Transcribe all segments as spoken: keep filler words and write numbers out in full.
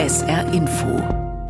S R Info.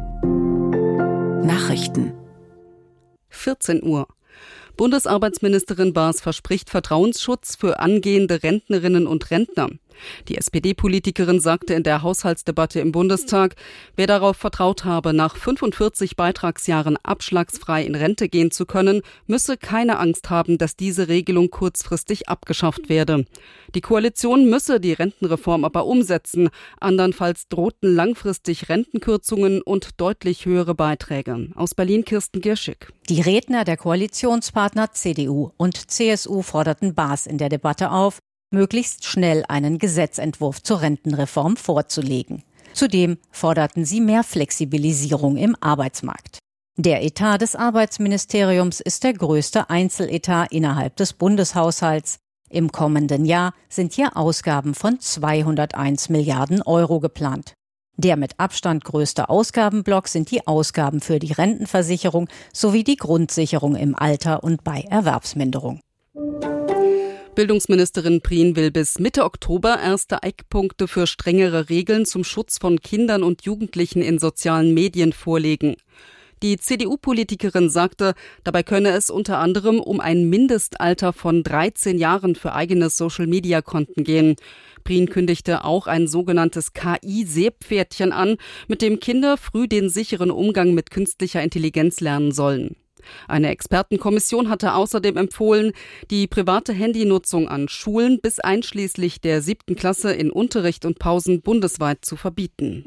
Nachrichten. vierzehn Uhr. Bundesarbeitsministerin Baas verspricht Vertrauensschutz für angehende Rentnerinnen und Rentner. Die S P D-Politikerin sagte in der Haushaltsdebatte im Bundestag, wer darauf vertraut habe, nach fünfundvierzig Beitragsjahren abschlagsfrei in Rente gehen zu können, müsse keine Angst haben, dass diese Regelung kurzfristig abgeschafft werde. Die Koalition müsse die Rentenreform aber umsetzen, andernfalls drohten langfristig Rentenkürzungen und deutlich höhere Beiträge. Aus Berlin Kirsten Gierschik. Die Redner der Koalitionspartner C D U und C S U forderten Baas in der Debatte auf, möglichst schnell einen Gesetzentwurf zur Rentenreform vorzulegen. Zudem forderten sie mehr Flexibilisierung im Arbeitsmarkt. Der Etat des Arbeitsministeriums ist der größte Einzeletat innerhalb des Bundeshaushalts. Im kommenden Jahr sind hier Ausgaben von zweihunderteins Milliarden Euro geplant. Der mit Abstand größte Ausgabenblock sind die Ausgaben für die Rentenversicherung sowie die Grundsicherung im Alter und bei Erwerbsminderung. Bildungsministerin Prien will bis Mitte Oktober erste Eckpunkte für strengere Regeln zum Schutz von Kindern und Jugendlichen in sozialen Medien vorlegen. Die C D U-Politikerin sagte, dabei könne es unter anderem um ein Mindestalter von dreizehn Jahren für eigene Social-Media-Konten gehen. Prien kündigte auch ein sogenanntes K I-Seepferdchen an, mit dem Kinder früh den sicheren Umgang mit künstlicher Intelligenz lernen sollen. Eine Expertenkommission hatte außerdem empfohlen, die private Handynutzung an Schulen bis einschließlich der siebten Klasse in Unterricht und Pausen bundesweit zu verbieten.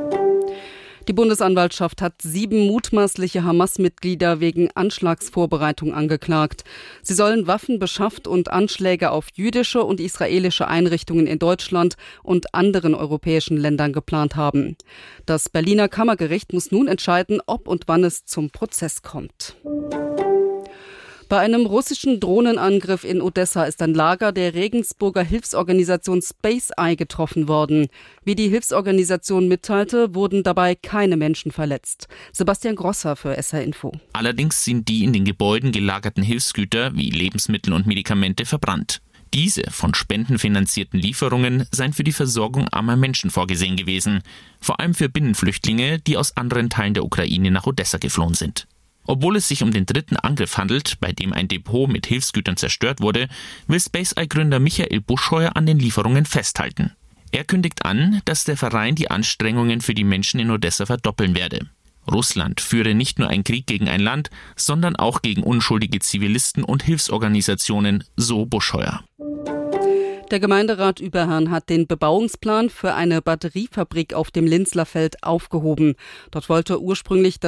Die Bundesanwaltschaft hat sieben mutmaßliche Hamas-Mitglieder wegen Anschlagsvorbereitung angeklagt. Sie sollen Waffen beschafft und Anschläge auf jüdische und israelische Einrichtungen in Deutschland und anderen europäischen Ländern geplant haben. Das Berliner Kammergericht muss nun entscheiden, ob und wann es zum Prozess kommt. Bei einem russischen Drohnenangriff in Odessa ist ein Lager der Regensburger Hilfsorganisation Space Eye getroffen worden. Wie die Hilfsorganisation mitteilte, wurden dabei keine Menschen verletzt. Sebastian Grosser für S R Info. Allerdings sind die in den Gebäuden gelagerten Hilfsgüter wie Lebensmittel und Medikamente verbrannt. Diese von Spenden finanzierten Lieferungen seien für die Versorgung armer Menschen vorgesehen gewesen. Vor allem für Binnenflüchtlinge, die aus anderen Teilen der Ukraine nach Odessa geflohen sind. Obwohl es sich um den dritten Angriff handelt, bei dem ein Depot mit Hilfsgütern zerstört wurde, will Space Eye-Gründer Michael Buscheuer an den Lieferungen festhalten. Er kündigt an, dass der Verein die Anstrengungen für die Menschen in Odessa verdoppeln werde. Russland führe nicht nur einen Krieg gegen ein Land, sondern auch gegen unschuldige Zivilisten und Hilfsorganisationen, so Buscheuer. Der Gemeinderat Überherrn hat den Bebauungsplan für eine Batteriefabrik auf dem Linzler Feld aufgehoben. Dort wollte ursprünglich das